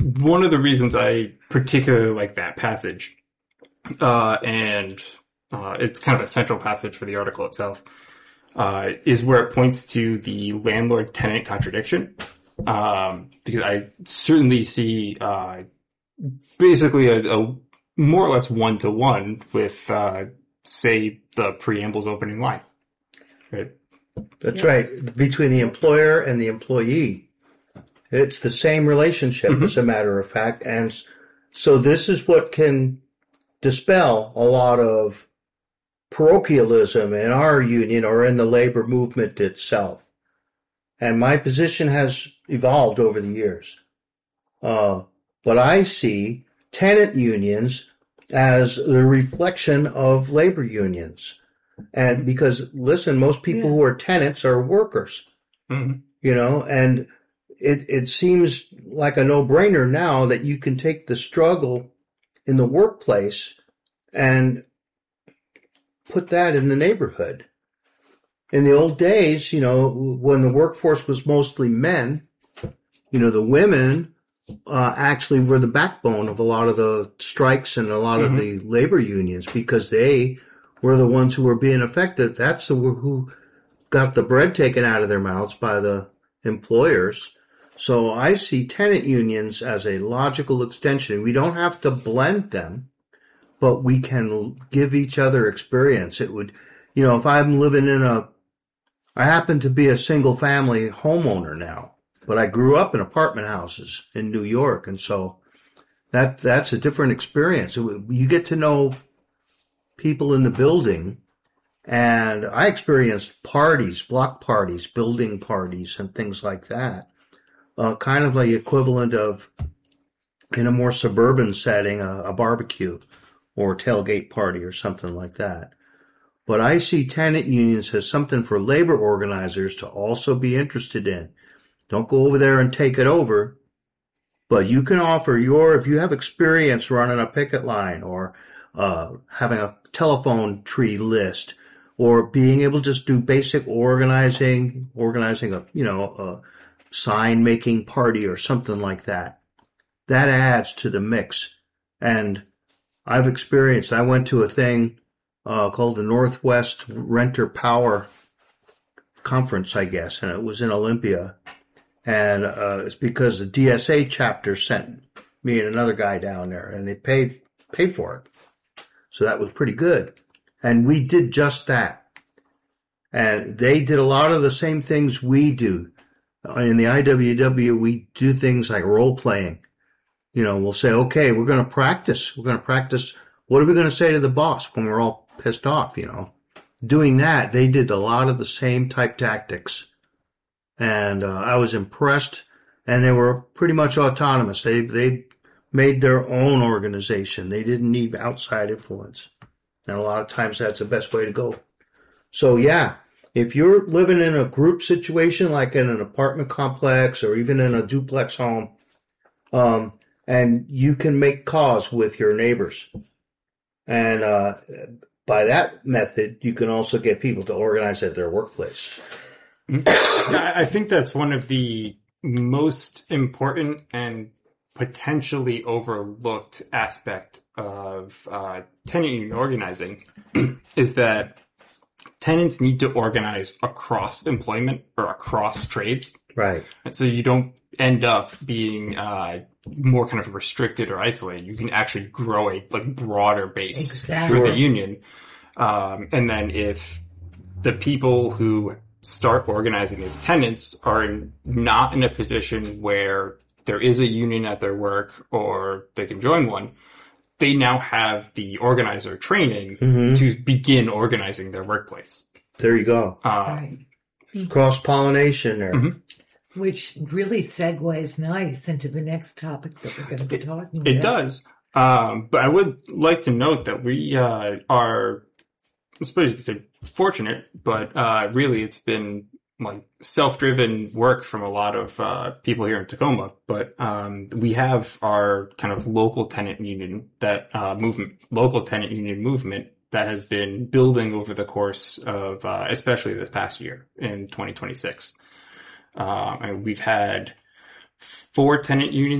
one of the reasons I particularly like that passage, and it's kind of a central passage for the article itself, is where it points to the landlord-tenant contradiction. Because I certainly see basically a more or less one-to-one with, say, the preamble's opening line. Right? That's right. Between the employer and the employee. It's the same relationship, as a matter of fact. And so this is what can dispel a lot of parochialism in our union or in the labor movement itself. And my position has evolved over the years. But I see tenant unions as the reflection of labor unions. And because, listen, most people who are tenants are workers, and it seems like a no-brainer now that you can take the struggle in the workplace and put that in the neighborhood. In the old days, when the workforce was mostly men, the women actually were the backbone of a lot of the strikes and a lot of the labor unions because they were the ones who were being affected. That's who got the bread taken out of their mouths by the employers. So I see tenant unions as a logical extension. We don't have to blend them, but we can give each other experience. It would, if I'm living I happen to be a single family homeowner now, but I grew up in apartment houses in New York. And so that's a different experience. You get to know people in the building. And I experienced parties, block parties, building parties, and things like that. Kind of the equivalent of, in a more suburban setting, a barbecue or tailgate party or something like that. But I see tenant unions as something for labor organizers to also be interested in. Don't go over there and take it over, but you can offer if you have experience running a picket line or having a telephone tree list or being able to just do basic organizing a sign making party or something like that. That adds to the mix. And I've experienced, I went to a thing called the Northwest Renter Power Conference, I guess, and it was in Olympia. And it's because the DSA chapter sent me and another guy down there, and they paid for it. So that was pretty good. And we did just that. And they did a lot of the same things we do. In the IWW, we do things like role playing. We'll say, okay, we're going to practice. We're going to practice. What are we going to say to the boss when we're all pissed off, Doing that, they did a lot of the same type tactics. And I was impressed. And they were pretty much autonomous. They made their own organization. They didn't need outside influence. And a lot of times that's the best way to go. So yeah, if you're living in a group situation, like in an apartment complex or even in a duplex home, and you can make cause with your neighbors. And by that method, you can also get people to organize at their workplace. I think that's one of the most important and potentially overlooked aspect of tenant union organizing is that tenants need to organize across employment or across trades. Right. And so you don't end up being more kind of restricted or isolated. You can actually grow a broader base through the union. And then if the people who start organizing as tenants are not in a position where there is a union at their work or they can join one, they now have the organizer training to begin organizing their workplace. There you go. Right. Cross-pollination there. Which really segues nice into the next topic that we're going to be talking about. It does. But I would like to note that we are, I suppose you could say fortunate, but really it's been self-driven work from a lot of people here in Tacoma. But we have our kind of local tenant union movement that has been building over the course of especially this past year in 2026. And we've had 4 tenant unions